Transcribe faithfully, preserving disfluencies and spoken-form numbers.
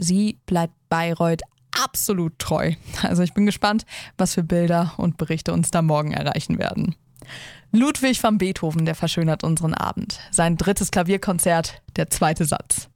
sie bleibt Bayreuth absolut treu. Also ich bin gespannt, was für Bilder und Berichte uns da morgen erreichen werden. Ludwig van Beethoven, der verschönert unseren Abend. Sein drittes Klavierkonzert, der zweite Satz.